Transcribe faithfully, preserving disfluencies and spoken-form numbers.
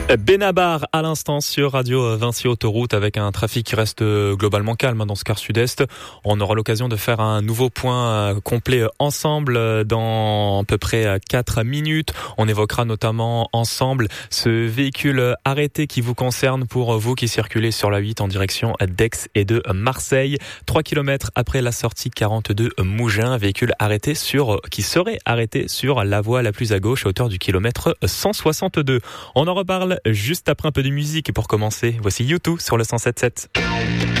Benabar à l'instant sur Radio Vinci Autoroute avec un trafic qui reste globalement calme dans ce quart sud-est. On aura l'occasion de faire un nouveau point complet ensemble dans à peu près quatre minutes. On évoquera notamment ensemble ce véhicule arrêté qui vous concerne pour vous qui circulez sur la huit en direction d'Aix et de Marseille. trois kilomètres après la sortie quarante-deux Mougins, véhicule arrêté sur, qui serait arrêté sur la voie la plus à gauche à hauteur du kilomètre cent soixante-deux. On en reparle juste après un peu de musique et pour commencer, voici U deux sur le cent sept virgule sept.